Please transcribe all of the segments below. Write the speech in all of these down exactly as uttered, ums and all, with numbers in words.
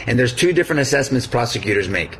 And there's two different assessments prosecutors make.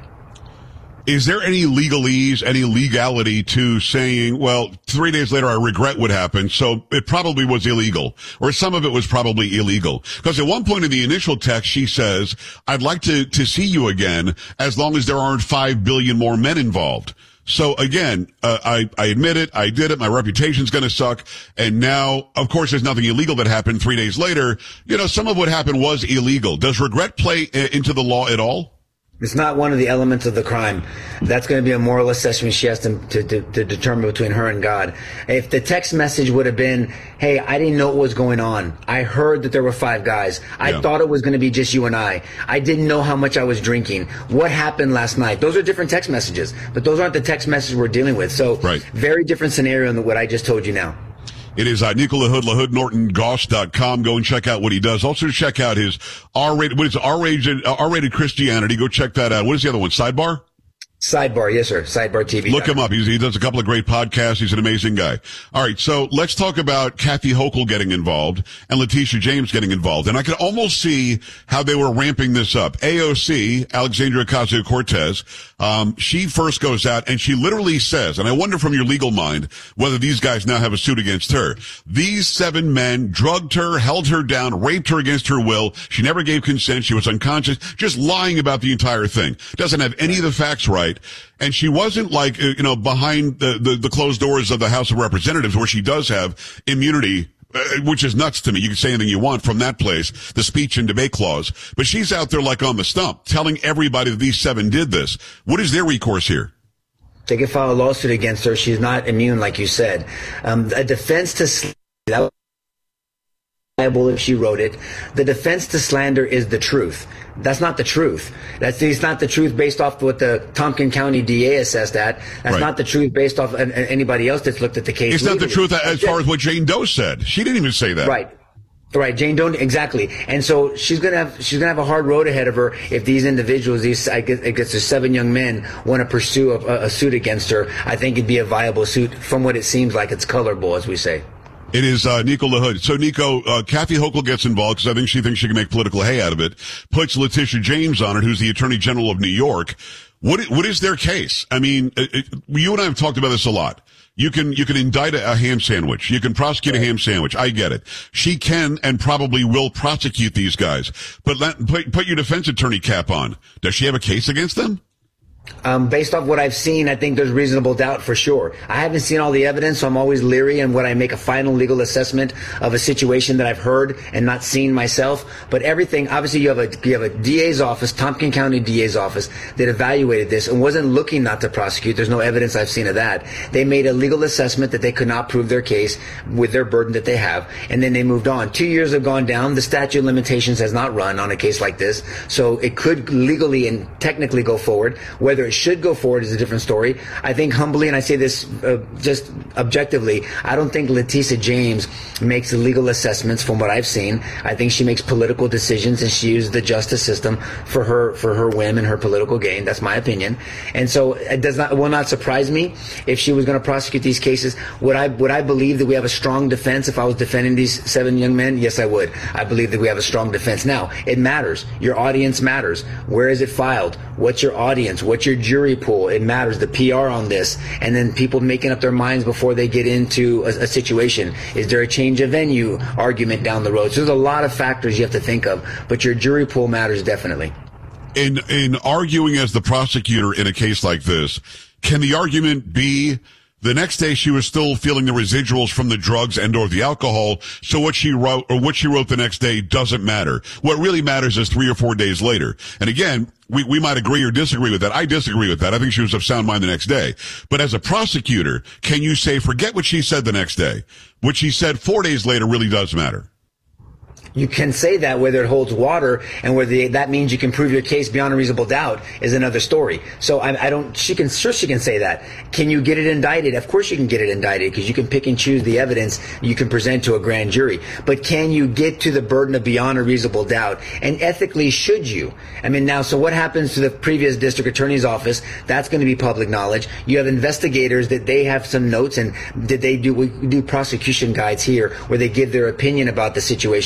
Is there any legalese, any legality to saying, well, three days later, I regret what happened, so it probably was illegal, or some of it was probably illegal? Because at one point in the initial text, she says, I'd like to, to see you again as long as there aren't five billion more men involved. So again, uh, I, I admit it, I did it, my reputation's gonna suck, and now, of course, there's nothing illegal that happened three days later. You know, some of what happened was illegal. Does regret play uh, into the law at all? It's not one of the elements of the crime. That's going to be a moral assessment she has to, to, to, to determine between her and God. If the text message would have been, hey, I didn't know what was going on. I heard that there were five guys. I yeah. thought it was going to be just you and I. I didn't know how much I was drinking. What happened last night? Those are different text messages, but those aren't the text messages we're dealing with. So right. very different scenario than what I just told you now. It is uh, Nico LaHood, LaHood Norton Goss dot com. Go and check out what he does. Also check out his R-rated, what is it, R-rated, uh, R-rated Christianity. Go check that out. What is the other one? Sidebar? Sidebar, yes, sir. Sidebar T V. Look him up. He's, he does a couple of great podcasts. He's an amazing guy. All right, so let's talk about Kathy Hochul getting involved and Letitia James getting involved. And I could almost see how they were ramping this up. A O C, Alexandria Ocasio-Cortez, um, she first goes out and she literally says, and I wonder from your legal mind whether these guys now have a suit against her. These seven men drugged her, held her down, raped her against her will. She never gave consent. She was unconscious, just lying about the entire thing. Doesn't have any of the facts right. And she wasn't like, you know, behind the, the, the closed doors of the House of Representatives where she does have immunity, uh, which is nuts to me. You can say anything you want from that place, the speech and debate clause. But she's out there like on the stump telling everybody that these seven did this. What is their recourse here? They could file a lawsuit against her. She's not immune, like you said. Um, a defense to slander, that was liable if she wrote it. The defense to slander is the truth. That's not the truth. That's it's not the truth based off what the Tompkins County D A assessed at. That's right. Not the truth based off an, anybody else that's looked at the case. It's legally. Not the truth as far as what Jane Doe said. She didn't even say that. Right. Right, Jane Doe, exactly. And so she's gonna have, she's gonna have a hard road ahead of her if these individuals, these, I guess, I guess the seven young men want to pursue a, a suit against her. I think it'd be a viable suit from what it seems like. It's colorable, as we say. It is uh, Nico LaHood. So, Nico, uh, Kathy Hochul gets involved because I think she thinks she can make political hay out of it, puts Letitia James on it, who's the Attorney General of New York. What What is their case? I mean, it, it, you and I have talked about this a lot. You can you can indict a, a ham sandwich. You can prosecute a ham sandwich. I get it. She can and probably will prosecute these guys. But let, put, put your defense attorney cap on. Does she have a case against them? Um, based off what I've seen, I think there's reasonable doubt for sure. I haven't seen all the evidence, so I'm always leery in when I make a final legal assessment of a situation that I've heard and not seen myself. But everything, obviously, you have a you have a D A's office, Tompkins County D A's office, that evaluated this and wasn't looking not to prosecute. There's no evidence I've seen of that. They made a legal assessment that they could not prove their case with their burden that they have, and then they moved on. Two years have gone down. The statute of limitations has not run on a case like this, so it could legally and technically go forward. Whether it should go forward is a different story. I think humbly, and I say this uh, just objectively, I don't think Letitia James makes legal assessments from what I've seen. I think she makes political decisions and she uses the justice system for her for her whim and her political gain. That's my opinion. And so it does not it will not surprise me if she was going to prosecute these cases. Would I would I believe that we have a strong defense if I was defending these seven young men? Yes, I would. I believe that we have a strong defense. Now, it matters. Your audience matters. Where is it filed? What's your audience? What's your jury pool? It matters, the P R on this, and then people making up their minds before they get into a, a situation. Is there a change of venue argument down the road? So there's a lot of factors you have to think of, but your jury pool matters definitely. In in arguing as the prosecutor in a case like this, can the argument be the next day she was still feeling the residuals from the drugs and or the alcohol, so what she wrote or what she wrote the next day doesn't matter. What really matters is three or four days later. And again, we, we might agree or disagree with that. I disagree with that. I think she was of sound mind the next day. But as a prosecutor, can you say, forget what she said the next day? What she said four days later really does matter. You can say that whether it holds water and whether the, that means you can prove your case beyond a reasonable doubt is another story. So I, I don't, she can, sure she can say that. Can you get it indicted? Of course you can get it indicted because you can pick and choose the evidence you can present to a grand jury. But can you get to the burden of beyond a reasonable doubt? And ethically, should you? I mean, now, so what happens to the previous district attorney's office? That's going to be public knowledge. You have investigators that they have some notes, and did they do, we do prosecution guides here where they give their opinion about the situation.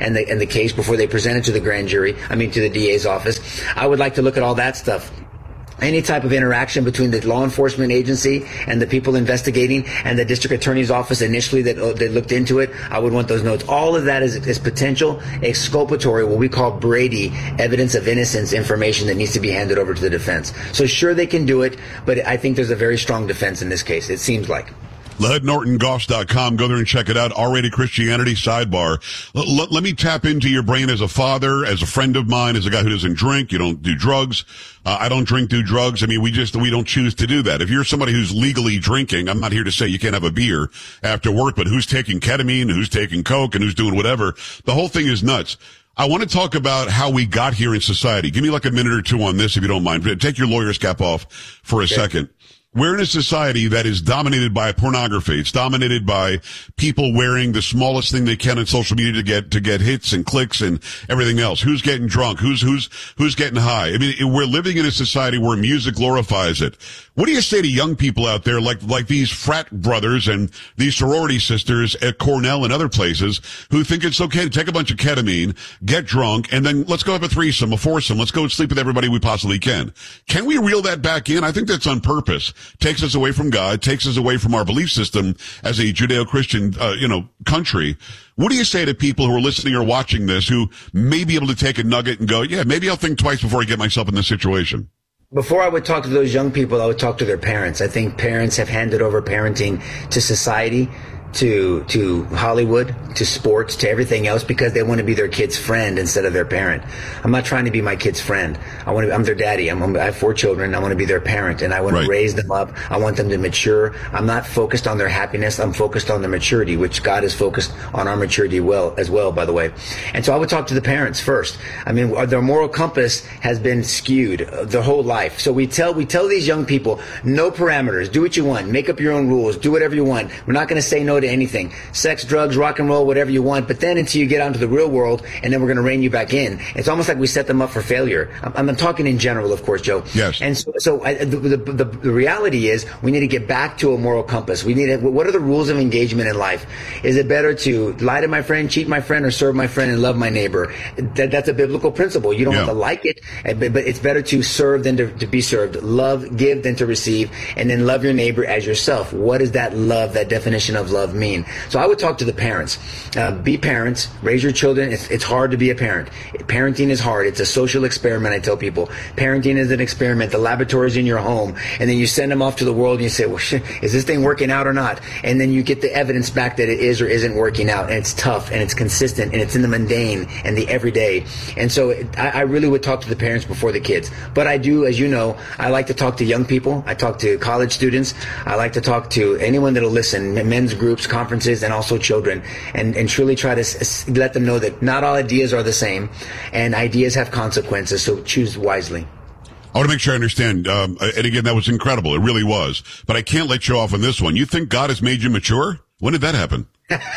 and the and the case before they present it to the grand jury, I mean to the D A's office. I would like to look at all that stuff. Any type of interaction between the law enforcement agency and the people investigating and the district attorney's office initially that, uh, that looked into it, I would want those notes. All of that is, is potential exculpatory, what we call Brady, evidence of innocence information that needs to be handed over to the defense. So sure, they can do it, but I think there's a very strong defense in this case, it seems like. Lahud Norton Goss dot com. Go there and check it out. R-rated Christianity sidebar. L- l- let me tap into your brain as a father, as a friend of mine, as a guy who doesn't drink. You don't do drugs. Uh, I don't drink, do drugs. I mean, we just, we don't choose to do that. If you're somebody who's legally drinking, I'm not here to say you can't have a beer after work, but who's taking ketamine, who's taking coke, and who's doing whatever. The whole thing is nuts. I want to talk about how we got here in society. Give me like a minute or two on this, if you don't mind. Take your lawyer's cap off for a okay. second. We're in a society that is dominated by pornography. It's dominated by people wearing the smallest thing they can on social media to get, to get hits and clicks and everything else. Who's getting drunk? Who's, who's, who's getting high? I mean, we're living in a society where music glorifies it. What do you say to young people out there like, like these frat brothers and these sorority sisters at Cornell and other places who think it's okay to take a bunch of ketamine, get drunk, and then let's go have a threesome, a foursome. Let's go sleep with everybody we possibly can. Can we reel that back in? I think that's on purpose. Takes us away from God, takes us away from our belief system as a Judeo-Christian, uh, you know, country. What do you say to people who are listening or watching this who may be able to take a nugget and go, yeah, maybe I'll think twice before I get myself in this situation? Before I would talk to those young people, I would talk to their parents. I think parents have handed over parenting to society, to to Hollywood, to sports, to everything else because they want to be their kid's friend instead of their parent. I'm not trying to be my kid's friend. I want to. I'm their daddy. I'm, I have four children. I want to be their parent, and I want right. to raise them up. I want them to mature. I'm not focused on their happiness. I'm focused on their maturity, which God is focused on our maturity well as well, by the way. And so I would talk to the parents first. I mean, their moral compass has been skewed their whole life. So we tell we tell these young people, no parameters. Do what you want. Make up your own rules. Do whatever you want. We're not going to say no to anything. Sex, drugs, rock and roll, whatever you want. But then until you get out into the real world, and then we're going to rein you back in. It's almost like we set them up for failure. I'm, I'm talking in general, of course, Joe. Yes. And so, so I, the, the, the, the reality is we need to get back to a moral compass. We need to, what are the rules of engagement in life? Is it better to lie to my friend, cheat my friend, or serve my friend and love my neighbor? That, that's a biblical principle. You don't yeah. have to like it, but, but it's better to serve than to, to be served. Love, give than to receive, and then love your neighbor as yourself. What does that love, that definition of love mean? So I would talk to the parents. Uh, be parents. Raise your children. It's, it's hard to be a parent. Parenting is hard. It's a social experiment, I tell people. Parenting is an experiment. The laboratory is in your home. And then you send them off to the world and you say, well, shit, is this thing working out or not? And then you get the evidence back that it is or isn't working out. And it's tough and it's consistent and it's in the mundane and the everyday. And so I, I really would talk to the parents before the kids. But I do, as you know, I like to talk to young people. I talk to college students. I like to talk to anyone that'll listen, men's groups, conferences, and also children, and, and truly try to s- let them know that not all ideas are the same, and ideas have consequences, so choose wisely. I want to make sure I understand, um, and again, that was incredible. It really was. But I can't let you off on this one. You think God has made you mature? When did that happen?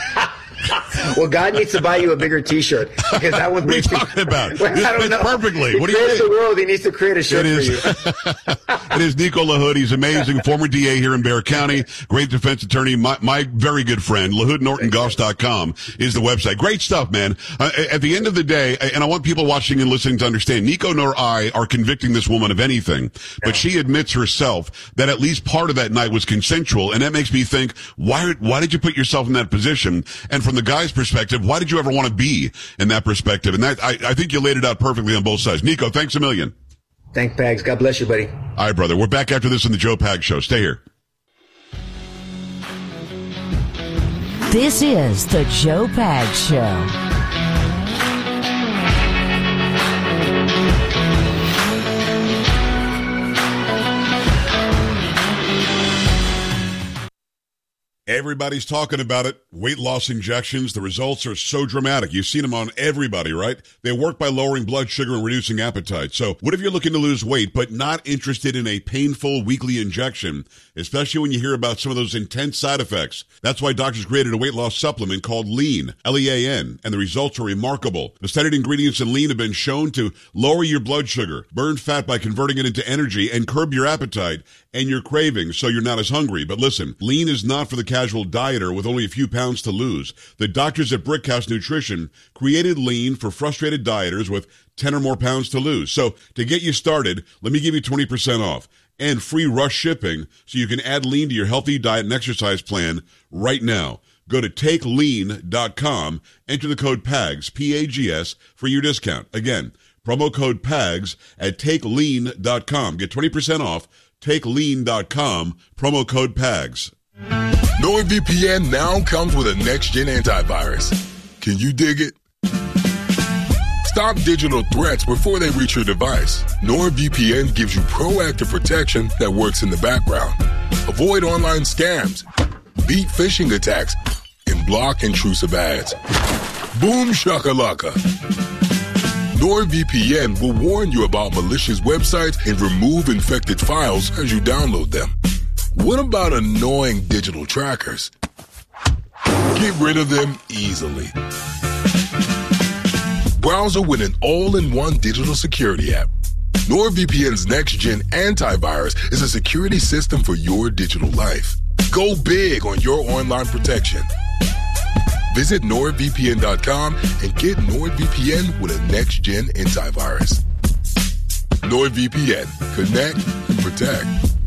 Well, God needs to buy you a bigger T-shirt because that one's. What are you talking about? Well, I don't it's know. perfectly. He what do you created think? the world. He needs to create a shirt it is. for you. It is Nico LaHood. He's amazing. Former D A here in Bexar County. Great defense attorney. My, my very good friend. Lahud Norton Goss dot com is the website. Great stuff, man. Uh, at the end of the day, and I want people watching and listening to understand, Nico nor I are convicting this woman of anything, but she admits herself that at least part of that night was consensual, and that makes me think, why, why did you put yourself in that position? And from the guy's perspective, why did you ever want to be in that perspective? And that, I, I think you laid it out perfectly on both sides. Nico, thanks a million. Thanks, Pags. God bless you, buddy. All right, brother. We're back after this in the Joe Pags Show. Stay here. This is the Joe Pags Show. Everybody's talking about it. Weight loss injections. The results are so dramatic. You've seen them on everybody, right? They work by lowering blood sugar and reducing appetite. So what if you're looking to lose weight but not interested in a painful weekly injection, especially when you hear about some of those intense side effects? That's why doctors created a weight loss supplement called Lean, L E A N, and the results are remarkable. The studied ingredients in Lean have been shown to lower your blood sugar, burn fat by converting it into energy, and curb your appetite and your cravings so you're not as hungry. But listen, Lean is not for the casual casual dieter with only a few pounds to lose. The doctors at Brickhouse Nutrition created Lean for frustrated dieters with ten or more pounds to lose. So to get you started, let me give you twenty percent off and free rush shipping so you can add Lean to your healthy diet and exercise plan right now. Go to take lean dot com, enter the code PAGS, P A G S, for your discount. Again, promo code PAGS at take lean dot com. Get twenty percent off, take lean dot com, promo code PAGS. NordVPN now comes with a next-gen antivirus. Can you dig it? Stop digital threats before they reach your device. NordVPN gives you proactive protection that works in the background. Avoid online scams, beat phishing attacks, and block intrusive ads. Boom shakalaka. NordVPN will warn you about malicious websites and remove infected files as you download them. What about annoying digital trackers? Get rid of them easily. Browser with an all-in-one digital security app. NordVPN's next-gen antivirus is a security system for your digital life. Go big on your online protection. Visit nord V P N dot com and get NordVPN with a next-gen antivirus. NordVPN. Connect and protect.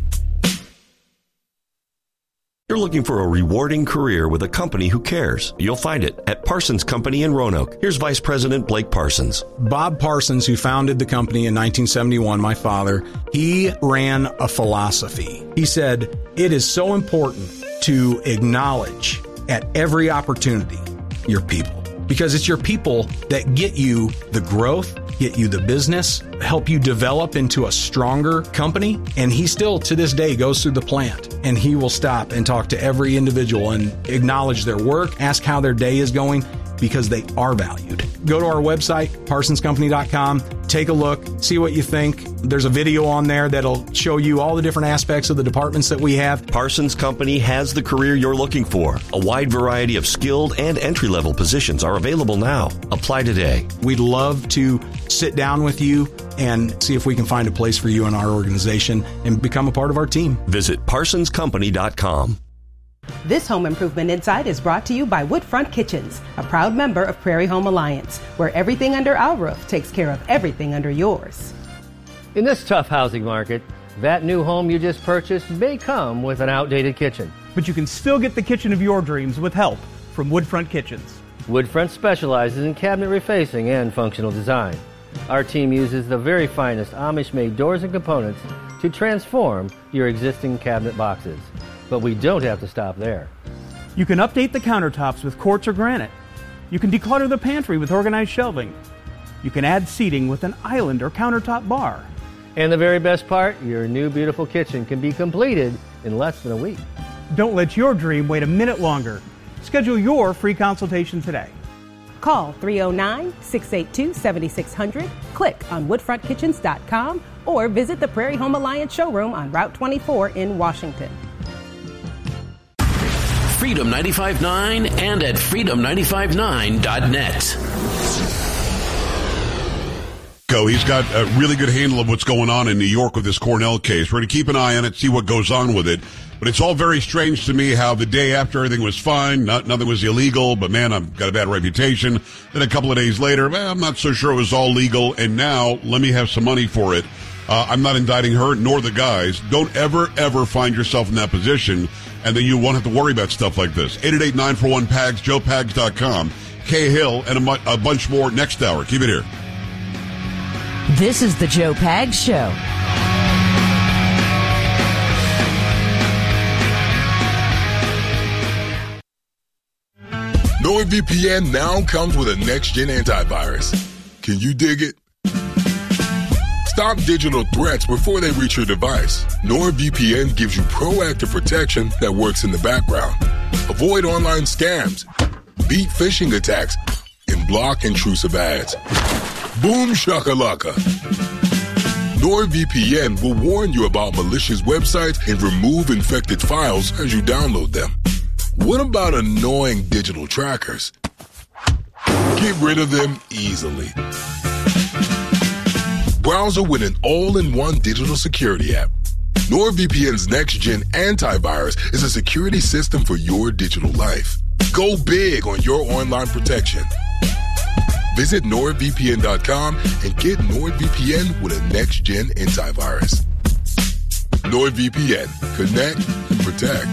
You're looking for a rewarding career with a company who cares. You'll find it at Parsons Company in Roanoke. Here's Vice President Blake Parsons. Bob Parsons, who founded the company in nineteen seventy-one, my father, he ran a philosophy. He said, it is so important to acknowledge at every opportunity your people, because it's your people that get you the growth, get you the business, help you develop into a stronger company. And he still, to this day, goes through the plant and he will stop and talk to every individual and acknowledge their work, ask how their day is going, because they are valued. Go to our website, parsons company dot com, take a look, see what you think. There's a video on there that'll show you all the different aspects of the departments that we have. Parsons Company has the career you're looking for. A wide variety of skilled and entry-level positions are available now. Apply today. We'd love to sit down with you and see if we can find a place for you in our organization and become a part of our team. Visit parsons company dot com. This Home Improvement Insight is brought to you by Woodfront Kitchens, a proud member of Prairie Home Alliance, where everything under our roof takes care of everything under yours. In this tough housing market, that new home you just purchased may come with an outdated kitchen. But you can still get the kitchen of your dreams with help from Woodfront Kitchens. Woodfront specializes in cabinet refacing and functional design. Our team uses the very finest Amish-made doors and components to transform your existing cabinet boxes. But we don't have to stop there. You can update the countertops with quartz or granite. You can declutter the pantry with organized shelving. You can add seating with an island or countertop bar. And the very best part, your new beautiful kitchen can be completed in less than a week. Don't let your dream wait a minute longer. Schedule your free consultation today. Call three oh nine, six eight two, seven six zero zero, click on woodfront kitchens dot com, or visit the Prairie Home Alliance showroom on Route twenty-four in Washington. Freedom ninety-five point nine and at freedom ninety-five nine dot net. Go. He's got a really good handle of what's going on in New York with this Cornell case. We're going to keep an eye on it, see what goes on with it. But it's all very strange to me how the day after everything was fine, not, nothing was illegal, but man, I've got a bad reputation. Then a couple of days later, well, I'm not so sure it was all legal, and now let me have some money for it. Uh, I'm not indicting her nor the guys. Don't ever, ever find yourself in that position, and then you won't have to worry about stuff like this. eight eight eight, nine four one, P A G S, joe pags dot com, K-Hill, and a, mu- a bunch more next hour. Keep it here. This is the Joe Pags Show. NordVPN now comes with a next-gen antivirus. Can you dig it? Stop digital threats before they reach your device. NordVPN gives you proactive protection that works in the background. Avoid online scams, beat phishing attacks, and block intrusive ads. Boom shakalaka. NordVPN will warn you about malicious websites and remove infected files as you download them. What about annoying digital trackers? Get rid of them easily. Browser with an all-in-one digital security app. NordVPN's next-gen antivirus is a security system for your digital life. Go big on your online protection. Visit nord V P N dot com and get NordVPN with a next-gen antivirus. NordVPN. Connect, protect.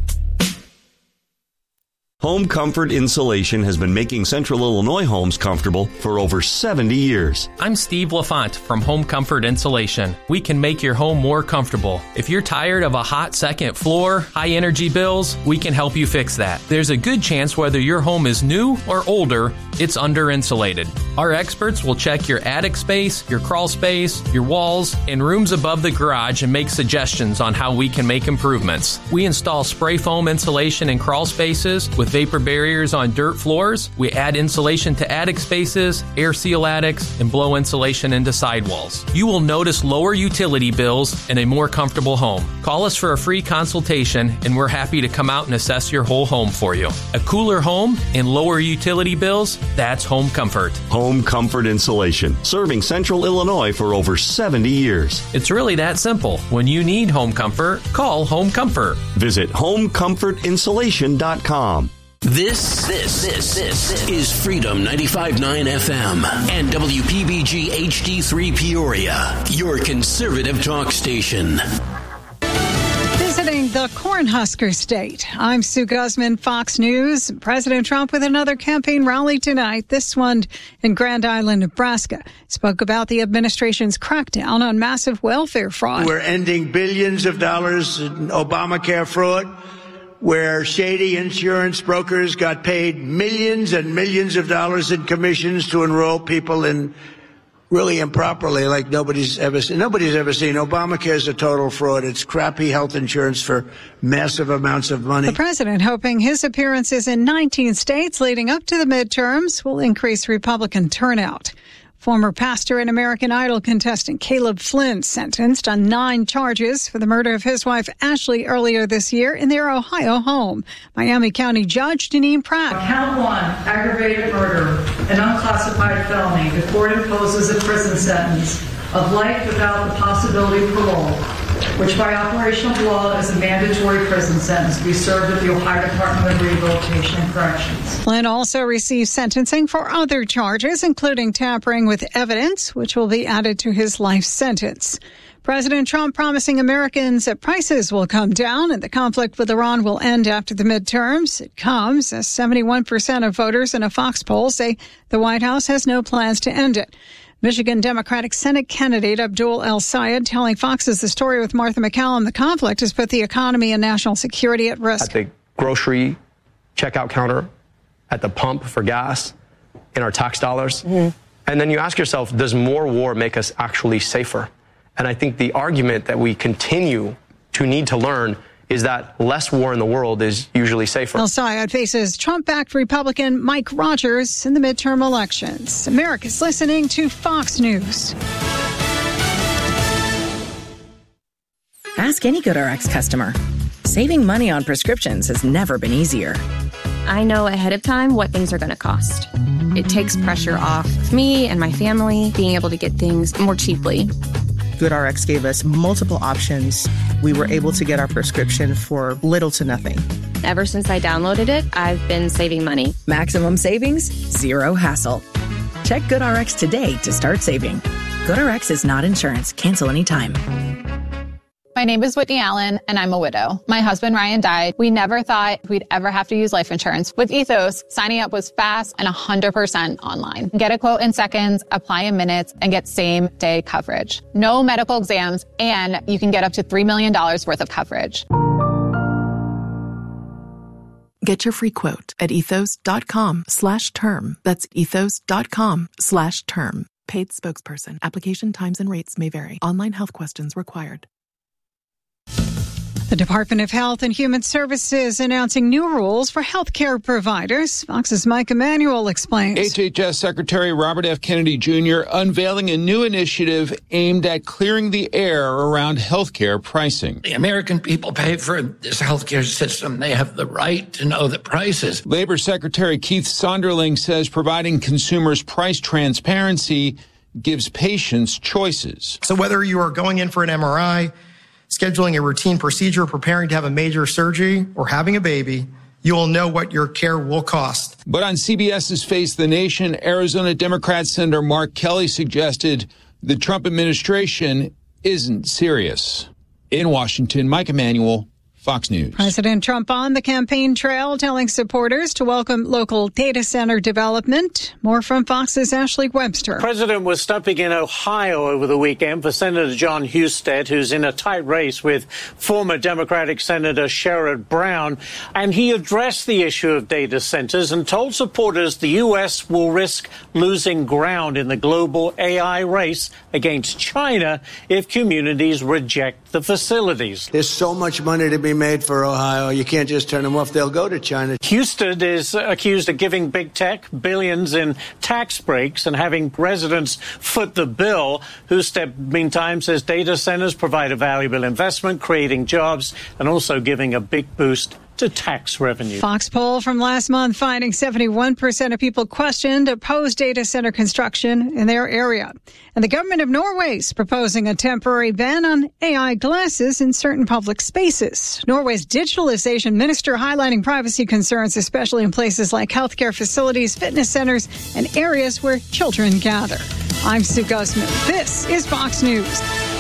Home Comfort Insulation has been making Central Illinois homes comfortable for over seventy years. I'm Steve LaFont from Home Comfort Insulation. We can make your home more comfortable. If you're tired of a hot second floor, high energy bills, we can help you fix that. There's a good chance whether your home is new or older, it's under insulated. Our experts will check your attic space, your crawl space, your walls, and rooms above the garage and make suggestions on how we can make improvements. We install spray foam insulation in crawl spaces with vapor barriers on dirt floors. We add insulation to attic spaces, air seal attics, and blow insulation into sidewalls. You will notice lower utility bills and a more comfortable home. Call us for a free consultation, and we're happy to come out and assess your whole home for you. A cooler home and lower utility bills, that's Home Comfort. Home Comfort Insulation, serving Central Illinois for over seventy years. It's really that simple. When you need home comfort, call Home Comfort. Visit home comfort insulation dot com. This, this, this, this is Freedom ninety-five point nine F M and W P B G H D three Peoria, your conservative talk station. Visiting the Cornhusker State, I'm Sue Guzman, Fox News. President Trump with another campaign rally tonight, this one in Grand Island, Nebraska. Spoke about the administration's crackdown on massive welfare fraud. We're ending billions of dollars in Obamacare fraud, where shady insurance brokers got paid millions and millions of dollars in commissions to enroll people in really improperly, like nobody's ever seen. Nobody's ever seen. Obamacare is a total fraud. It's crappy health insurance for massive amounts of money. The president hoping his appearances in nineteen states leading up to the midterms will increase Republican turnout. Former pastor and American Idol contestant Caleb Flynn sentenced on nine charges for the murder of his wife Ashley earlier this year in their Ohio home. Miami County Judge Deneen Pratt. Count one, aggravated murder, an unclassified felony. The court imposes a prison sentence of life without the possibility of parole, which by operation of law is a mandatory prison sentence to be served at the Ohio Department of Rehabilitation and Corrections. Flynn also received sentencing for other charges, including tampering with evidence, which will be added to his life sentence. President Trump promising Americans that prices will come down and the conflict with Iran will end after the midterms. It comes as seventy-one percent of voters in a Fox poll say the White House has no plans to end it. Michigan Democratic Senate candidate Abdul El-Sayed telling Fox's The Story with Martha McCallum the conflict has put the economy and national security at risk. At the grocery checkout counter, at the pump for gas, in our tax dollars. Mm-hmm. And then you ask yourself, does more war make us actually safer? And I think the argument that we continue to need to learn is that less war in the world is usually safer. El-Sayed faces Trump-backed Republican Mike Rogers in the midterm elections. America's listening to Fox News. Ask any GoodRx customer. Saving money on prescriptions has never been easier. I know ahead of time what things are going to cost. It takes pressure off me and my family being able to get things more cheaply. GoodRx gave us multiple options. We were able to get our prescription for little to nothing. Ever since I downloaded it, I've been saving money. Maximum savings, zero hassle. Check GoodRx today to start saving. GoodRx is not insurance. Cancel anytime. My name is Whitney Allen, and I'm a widow. My husband, Ryan, died. We never thought we'd ever have to use life insurance. With Ethos, signing up was fast and one hundred percent online. Get a quote in seconds, apply in minutes, and get same-day coverage. No medical exams, and you can get up to three million dollars worth of coverage. Get your free quote at ethos.com slash term. That's ethos.com slash term. Paid spokesperson. Application times and rates may vary. Online health questions required. The Department of Health and Human Services announcing new rules for healthcare providers. Fox's Mike Emanuel explains. H H S Secretary Robert F. Kennedy Junior unveiling a new initiative aimed at clearing the air around healthcare pricing. The American people pay for this healthcare system. They have the right to know the prices. Labor Secretary Keith Sonderling says providing consumers price transparency gives patients choices. So whether you are going in for an M R I, scheduling a routine procedure, preparing to have a major surgery, or having a baby, you will know what your care will cost. But on CBS's Face the Nation, Arizona Democrat Senator Mark Kelly suggested the Trump administration isn't serious. In Washington, Mike Emanuel, Fox News. President Trump on the campaign trail telling supporters to welcome local data center development. More from Fox's Ashley Webster. The president was stopping in Ohio over the weekend for Senator John Husted, who's in a tight race with former Democratic Senator Sherrod Brown. And he addressed the issue of data centers and told supporters the U S will risk losing ground in the global A I race against China if communities reject the facilities. There's so much money to be made for Ohio. You can't just turn them off. They'll go to China. Husted is accused of giving big tech billions in tax breaks and having residents foot the bill. Husted, meantime, says data centers provide a valuable investment, creating jobs and also giving a big boost to tax revenue. Fox poll from last month finding seventy-one percent of people questioned opposed data center construction in their area. And the government of Norway is proposing a temporary ban on A I glasses in certain public spaces. Norway's digitalization minister highlighting privacy concerns, especially in places like healthcare facilities, fitness centers, and areas where children gather. I'm Sue Guzman. This is Fox News.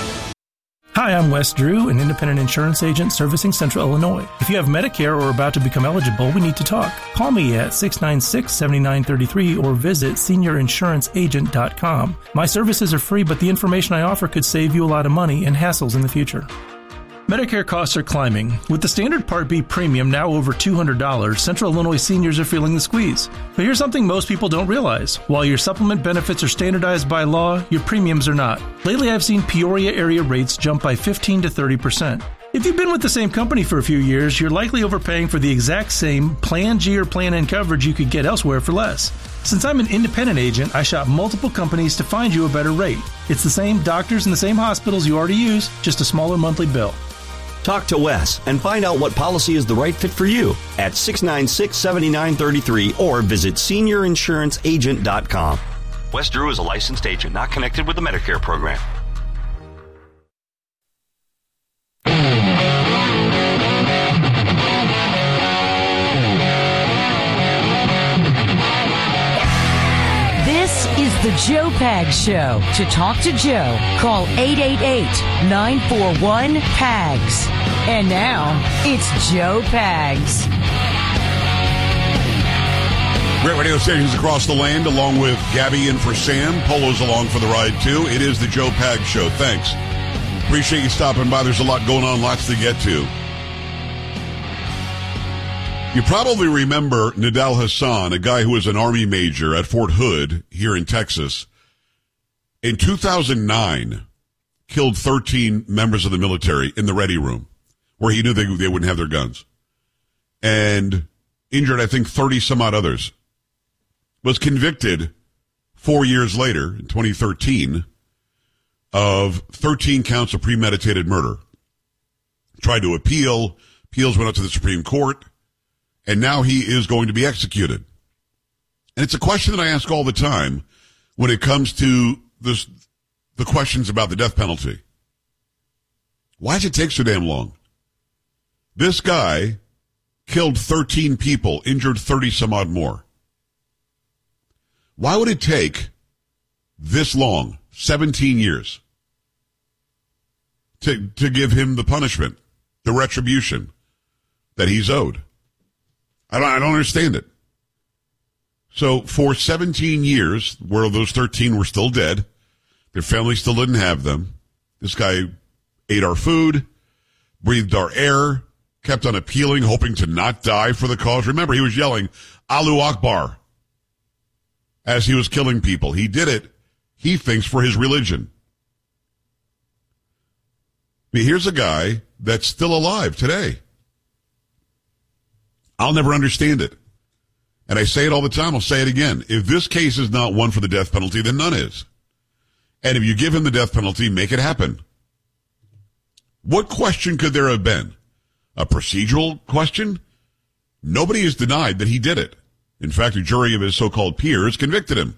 Hi, I'm Wes Drew, an independent insurance agent servicing Central Illinois. If you have Medicare or are about to become eligible, we need to talk. Call me at six nine six, seven nine three three or visit senior insurance agent dot com. My services are free, but the information I offer could save you a lot of money and hassles in the future. Medicare costs are climbing. With the standard Part B premium now over two hundred dollars, Central Illinois seniors are feeling the squeeze. But here's something most people don't realize. While your supplement benefits are standardized by law, your premiums are not. Lately, I've seen Peoria area rates jump by fifteen to thirty percent. If you've been with the same company for a few years, you're likely overpaying for the exact same Plan G or Plan N coverage you could get elsewhere for less. Since I'm an independent agent, I shop multiple companies to find you a better rate. It's the same doctors and the same hospitals you already use, just a smaller monthly bill. Talk to Wes and find out what policy is the right fit for you at six nine six, seven nine three three or visit senior insurance agent dot com. Wes Drew is a licensed agent not connected with the Medicare program. This is the Joe Pags Show. To talk to Joe, call eight eight eight, nine four one, P A G S. And now, it's Joe Pags. Great radio stations across the land, along with Gabby in for Sam. Polo's along for the ride, too. It is the Joe Pags Show. Thanks. Appreciate you stopping by. There's a lot going on, lots to get to. You probably remember Nidal Hasan, a guy who was an Army major at Fort Hood here in Texas. In two thousand nine, killed thirteen members of the military in the ready room, where he knew they, they wouldn't have their guns. And injured, I think, thirty some odd others. Was convicted four years later, in twenty thirteen, of thirteen counts of premeditated murder. Tried to appeal. Appeals went up to the Supreme Court. And now he is going to be executed. And it's a question that I ask all the time when it comes to this, the questions about the death penalty. Why does it take so damn long? This guy killed thirteen people, injured thirty some odd more. Why would it take this long, seventeen years, to, to give him the punishment, the retribution that he's owed? I don't, I don't understand it. So for seventeen years, where those thirteen were still dead, their family still didn't have them, this guy ate our food, breathed our air, kept on appealing, hoping to not die for the cause. Remember, he was yelling, Allahu Akbar, as he was killing people. He did it, he thinks, for his religion. I mean, here's a guy that's still alive today. I'll never understand it. And I say it all the time. I'll say it again. If this case is not one for the death penalty, then none is. And if you give him the death penalty, make it happen. What question could there have been? A procedural question? Nobody has denied that he did it. In fact, a jury of his so-called peers convicted him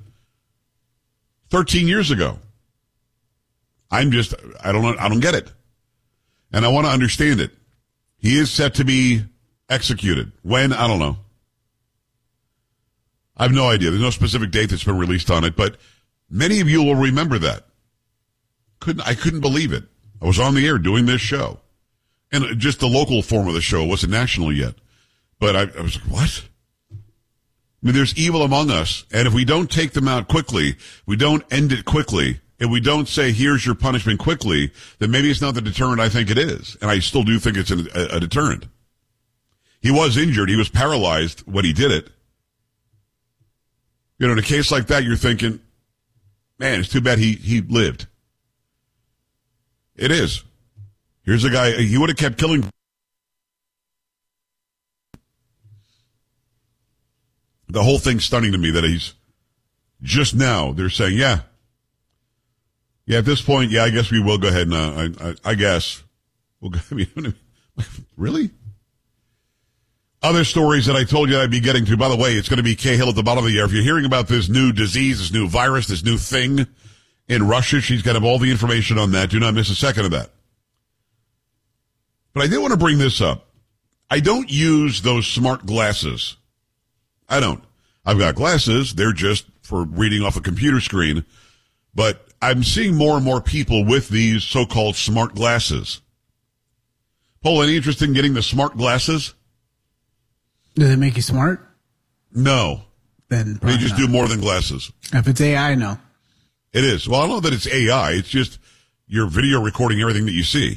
thirteen years ago. I'm just, I don't know, I don't get it. And I want to understand it. He is set to be executed. When? I don't know. I have no idea. There's no specific date that's been released on it, but many of you will remember that. Couldn't I couldn't believe it. I was on the air doing this show. And just the local form of the show wasn't national yet. But I, I was like, what? I mean, there's evil among us, and if we don't take them out quickly, we don't end it quickly, and we don't say, here's your punishment quickly, then maybe it's not the deterrent I think it is. And I still do think it's a, a, a deterrent. He was injured. He was paralyzed when he did it. You know, in a case like that, you're thinking, man, it's too bad he, he lived. It is. Here's a guy, he would have kept killing. The whole thing's stunning to me that he's just now, they're saying, yeah. Yeah, at this point, yeah, I guess we will go ahead and, uh, I, I, I guess. We'll go, I mean, really? Other stories that I told you I'd be getting to. By the way, it's going to be Cahill at the bottom of the hour. If you're hearing about this new disease, this new virus, this new thing in Russia, she's going to have all the information on that. Do not miss a second of that. But I did want to bring this up. I don't use those smart glasses. I don't. I've got glasses. They're just for reading off a computer screen. But I'm seeing more and more people with these so-called smart glasses. Paul, any interest in getting the smart glasses? Do they make you smart? No. Then they just not. do more than glasses. If it's A I, no. It is. Well, I don't know that it's A I. It's just your video recording everything that you see.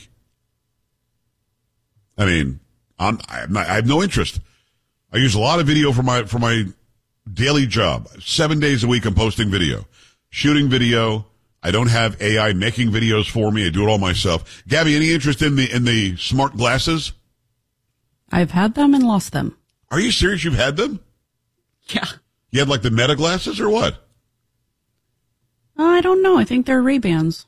I mean, I'm, I'm not, I have no interest. I use a lot of video for my for my daily job. Seven days a week I'm posting video. Shooting video. I don't have A I making videos for me. I do it all myself. Gabby, any interest in the in the smart glasses? I've had them and lost them. Are you serious? You've had them? Yeah. You had like the Meta glasses or what? Uh, I don't know. I think they're Ray-Bans.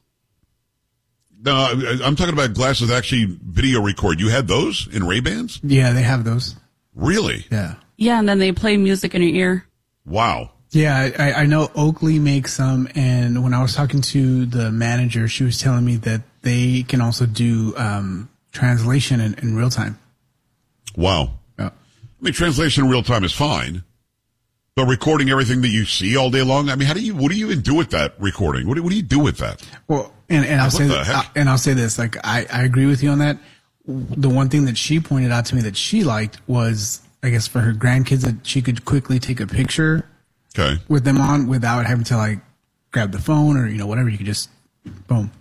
No, I'm talking about glasses that actually video record. You had those in Ray-Bans? Yeah, they have those. Really? Yeah. Yeah, and then they play music in your ear. Wow. Yeah, I, I know Oakley makes some, and when I was talking to the manager, she was telling me that they can also do um, translation in, in real time. Wow. Yeah. I mean, translation in real time is fine, but recording everything that you see all day long, I mean, how do you, what do you even do with that recording? What do, what do you do with that? Well, and, and I'll what say the that, heck? and I'll say this, like, I, I agree with you on that. The one thing that she pointed out to me that she liked was, I guess, for her grandkids, that she could quickly take a picture okay. with them on without having to, like, grab the phone or, you know, whatever. You could just, boom.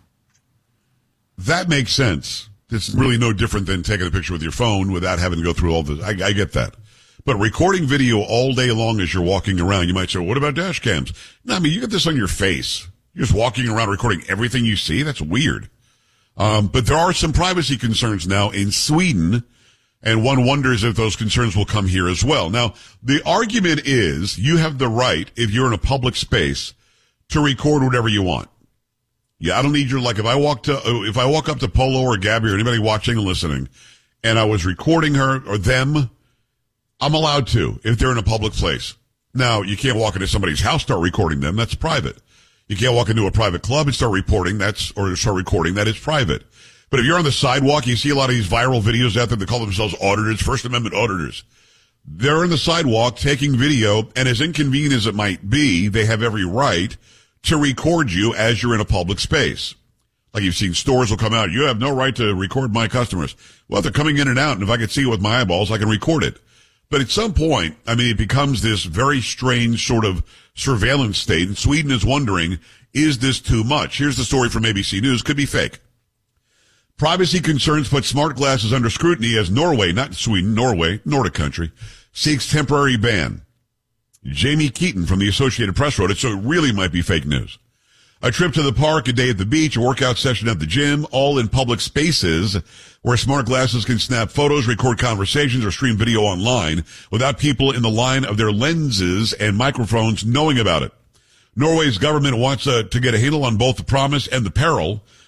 That makes sense. It's really no different than taking a picture with your phone without having to go through all this. I, I get that. But recording video all day long as you're walking around, you might say, well, what about dash cams? No, I mean, you get this on your face. You're just walking around recording everything you see. That's weird. Um, but there are some privacy concerns now in Sweden, and one wonders if those concerns will come here as well. Now, the argument is you have the right, if you're in a public space, to record whatever you want. Yeah, I don't need your, like, if I walk to, if I walk up to Polo or Gabby or anybody watching and listening, and I was recording her or them, I'm allowed to if they're in a public place. Now, you can't walk into somebody's house, start recording them. That's private. You can't walk into a private club and start reporting. That's, or start recording. That is private. But if you're on the sidewalk, you see a lot of these viral videos out there that call themselves auditors, First Amendment auditors. They're in the sidewalk taking video, and as inconvenient as it might be, they have every right to record you as you're in a public space. Like you've seen stores will come out, you have no right to record my customers. Well, if they're coming in and out, and if I can see it with my eyeballs, I can record it. But at some point, I mean, it becomes this very strange sort of surveillance state, and Sweden is wondering, is this too much? Here's the story from A B C News. Could be fake. Privacy concerns put smart glasses under scrutiny as Norway, not Sweden, Norway, Nordic country, seeks temporary ban. Jamie Keaton from the Associated Press wrote it, so it really might be fake news. A trip to the park, a day at the beach, a workout session at the gym, all in public spaces where smart glasses can snap photos, record conversations, or stream video online without people in the line of their lenses and microphones knowing about it. Norway's government wants uh, to get a handle on both the promise and the peril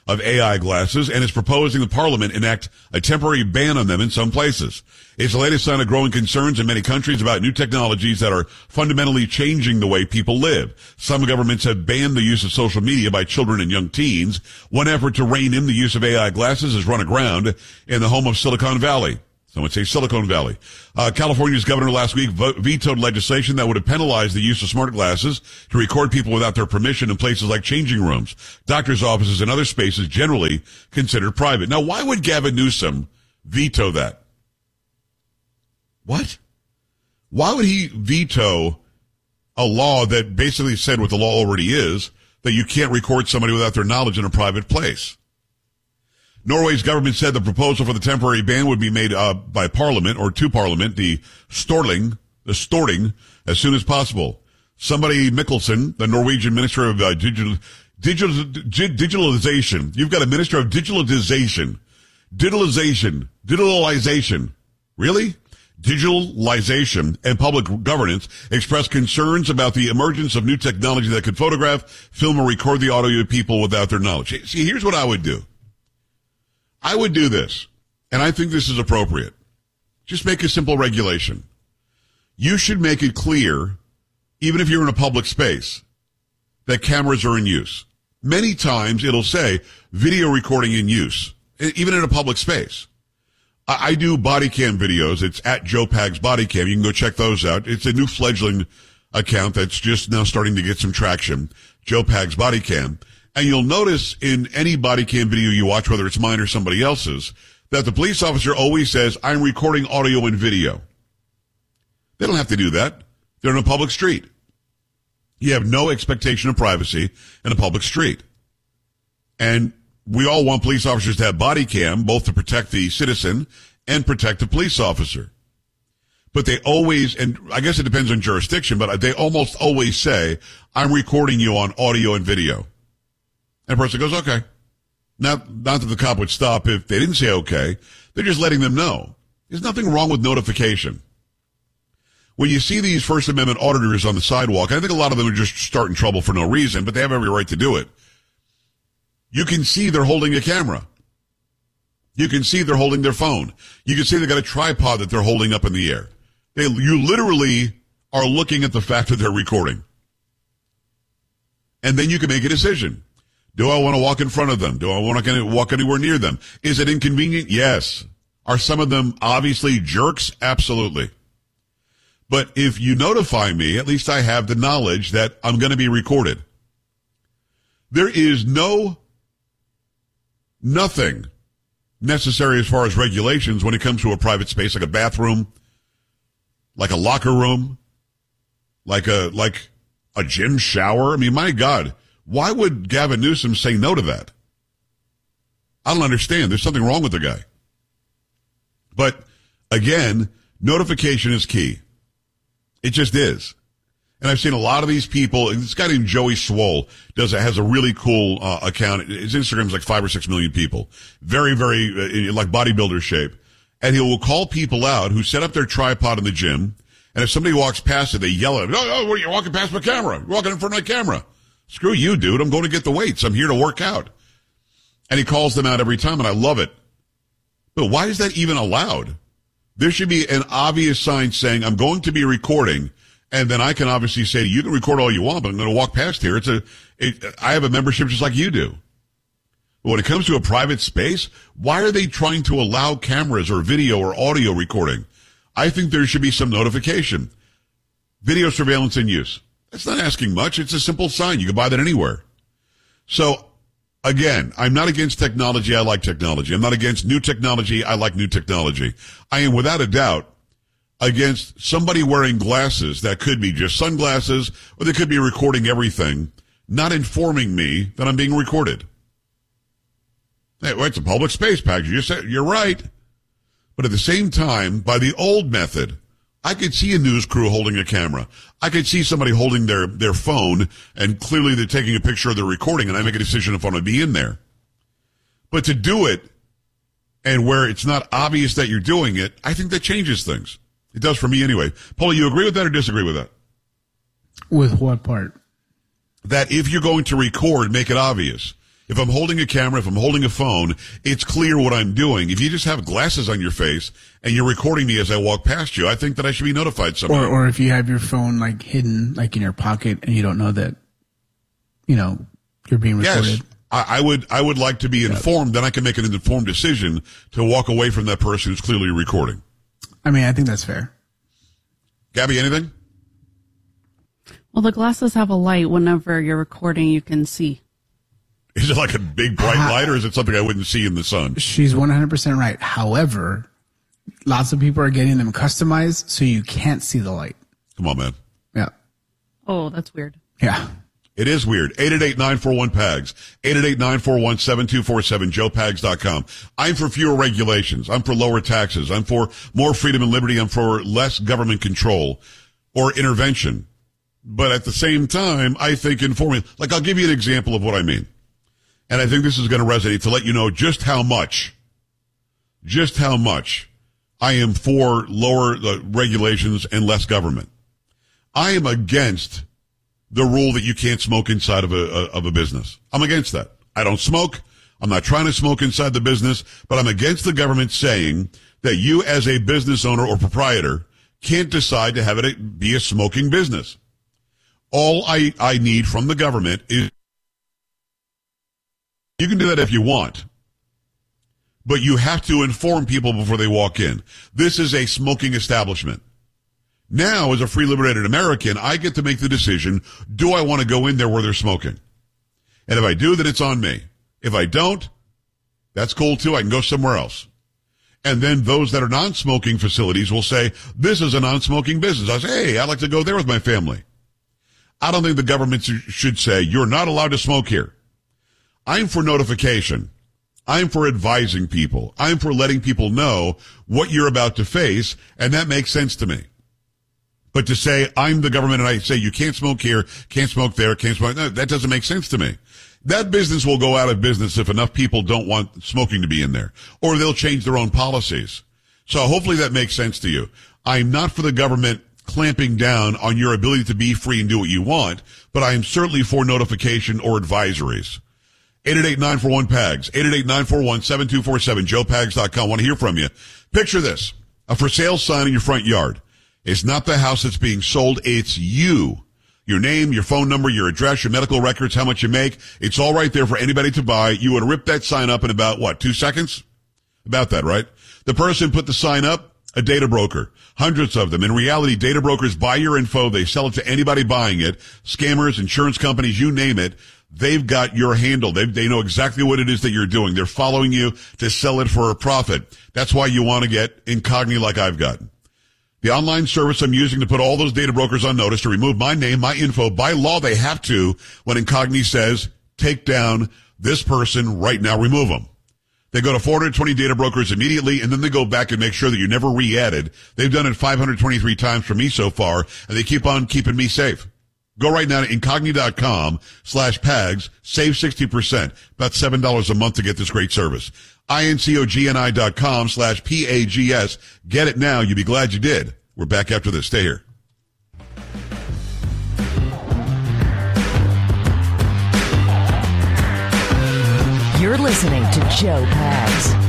of A I glasses and is proposing the parliament enact a temporary ban on them in some places. It's the latest sign of growing concerns in many countries about new technologies that are fundamentally changing the way people live. Some governments have banned the use of social media by children and young teens. One effort to rein in the use of A I glasses has run aground in the home of Silicon Valley. Some would say Silicon Valley. Uh, California's governor last week vo- vetoed legislation that would have penalized the use of smart glasses to record people without their permission in places like changing rooms, doctors' offices, and other spaces generally considered private. Now, why would Gavin Newsom veto that? What? Why would he veto a law that basically said what the law already is, that you can't record somebody without their knowledge in a private place? Norway's government said the proposal for the temporary ban would be made uh, by Parliament or to Parliament, the Storting, the Storting, as soon as possible. Somebody Mikkelsen, the Norwegian Minister of uh, digital, digital, digitalization. You've got a Minister of Digitalization, digitalization, digitalization. Really? Digitalization and public governance expressed concerns about the emergence of new technology that could photograph, film, or record the audio of people without their knowledge. See, here's what I would do. I would do this, and I think this is appropriate. Just make a simple regulation. You should make it clear, even if you're in a public space, that cameras are in use. Many times it'll say video recording in use, even in a public space. I, I do body cam videos. It's at Joe Pags Body Cam. You can go check those out. It's a new fledgling account that's just now starting to get some traction. Joe Pags Body Cam. And you'll notice in any body cam video you watch, whether it's mine or somebody else's, that the police officer always says, I'm recording audio and video. They don't have to do that. They're in a public street. You have no expectation of privacy in a public street. And we all want police officers to have body cam, both to protect the citizen and protect the police officer. But they always, and I guess it depends on jurisdiction, but they almost always say, I'm recording you on audio and video. And the person goes, okay. Not, not that the cop would stop if they didn't say okay. They're just letting them know. There's nothing wrong with notification. When you see these First Amendment auditors on the sidewalk, I think a lot of them are just starting trouble for no reason, but they have every right to do it. You can see they're holding a camera. You can see they're holding their phone. You can see they've got a tripod that they're holding up in the air. They, you literally are looking at the fact that they're recording. And then you can make a decision. Do I want to walk in front of them? Do I want to walk anywhere near them? Is it inconvenient? Yes. Are some of them obviously jerks? Absolutely. But if you notify me, at least I have the knowledge that I'm going to be recorded. There is no, nothing necessary as far as regulations when it comes to a private space, like a bathroom, like a locker room, like a, like a gym shower. I mean, my God. Why would Gavin Newsom say no to that? I don't understand. There's something wrong with the guy. But again, notification is key. It just is. And I've seen a lot of these people. This guy named Joey Swoll does has a really cool uh, account. His Instagram's like five or six million people. Very, very uh, like bodybuilder shape. And he will call people out who set up their tripod in the gym. And if somebody walks past it, they yell at him, "Oh, oh, what are you walking past my camera? You're walking in front of my camera." Screw you, dude. I'm going to get the weights. I'm here to work out. And he calls them out every time, and I love it. But why is that even allowed? There should be an obvious sign saying, I'm going to be recording, and then I can obviously say, you can record all you want, but I'm going to walk past here. It's a, it, I have a membership just like you do. But when it comes to a private space, why are they trying to allow cameras or video or audio recording? I think there should be some notification. Video surveillance in use. That's not asking much. It's a simple sign. You can buy that anywhere. So, again, I'm not against technology. I like technology. I'm not against new technology. I like new technology. I am, without a doubt, against somebody wearing glasses that could be just sunglasses, or they could be recording everything, not informing me that I'm being recorded. Hey, well, it's a public space, Pags. You said, you're right. But at the same time, by the old method, I could see a news crew holding a camera. I could see somebody holding their, their phone, and clearly they're taking a picture of their recording, and I make a decision if I want to be in there. But to do it, and where it's not obvious that you're doing it, I think that changes things. It does for me anyway. Paula, you agree with that or disagree with that? With what part? That if you're going to record, make it obvious. If I'm holding a camera, if I'm holding a phone, it's clear what I'm doing. If you just have glasses on your face and you're recording me as I walk past you, I think that I should be notified somehow. Or, or if you have your phone like hidden, like in your pocket, and you don't know that, you know, you're being recorded. Yes, I, I would. I would like to be informed. Then I can make an informed decision to walk away from that person who's clearly recording. I mean, I think that's fair. Gabby, anything? Well, the glasses have a light. Whenever you're recording, you can see. Is it like a big bright uh, light, or is it something I wouldn't see in the sun? She's one hundred percent right. However, lots of people are getting them customized so you can't see the light. Come on, man. Yeah. Oh, that's weird. Yeah. It is weird. eight eight eight, nine four one, P A G S. eight eight eight, nine four one, seven two four seven, joe pags dot com. I'm for fewer regulations. I'm for lower taxes. I'm for more freedom and liberty. I'm for less government control or intervention. But at the same time, I think informing, like I'll give you an example of what I mean. And I think this is going to resonate to let you know just how much, just how much I am for lower uh, regulations and less government. I am against the rule that you can't smoke inside of a, a of a business. I'm against that. I don't smoke. I'm not trying to smoke inside the business, but I'm against the government saying that you as a business owner or proprietor can't decide to have it be a smoking business. All I, I need from the government is you can do that if you want, but you have to inform people before they walk in. This is a smoking establishment. Now, as a free liberated American, I get to make the decision, do I want to go in there where they're smoking? And if I do, then it's on me. If I don't, that's cool too. I can go somewhere else. And then those that are non-smoking facilities will say, this is a non-smoking business. I say, hey, I'd like to go there with my family. I don't think the government should say, you're not allowed to smoke here. I'm for notification. I'm for advising people. I'm for letting people know what you're about to face, and that makes sense to me. But to say, I'm the government and I say, you can't smoke here, can't smoke there, can't smoke, no, that doesn't make sense to me. That business will go out of business if enough people don't want smoking to be in there, or they'll change their own policies. So hopefully that makes sense to you. I'm not for the government clamping down on your ability to be free and do what you want, but I am certainly for notification or advisories. eight eight eight, nine four one, P A G S, eight eight eight, nine four one, seven two four seven, joe pags dot com. I want to hear from you. Picture this, a for sale sign in your front yard. It's not the house that's being sold, it's you. Your name, your phone number, your address, your medical records, how much you make. It's all right there for anybody to buy. You would rip that sign up in about, what, two seconds? About that, right? The person put the sign up, a data broker. Hundreds of them. In reality, data brokers buy your info. They sell it to anybody buying it. Scammers, insurance companies, you name it. They've got your handle. They they know exactly what it is that you're doing. They're following you to sell it for a profit. That's why you want to get incognito like I've got. The online service I'm using to put all those data brokers on notice to remove my name, my info. By law, they have to when Incogni says, take down this person right now, remove them. They go to four hundred twenty data brokers immediately, and then they go back and make sure that you're never re-added. They've done it five hundred twenty-three times for me so far, and they keep on keeping me safe. Go right now to incogni.com slash PAGS, save sixty percent, about seven dollars a month to get this great service. incogni dot com slash P A G S. Get it now. You'll be glad you did. We're back after this. Stay here. You're listening to Joe Pags.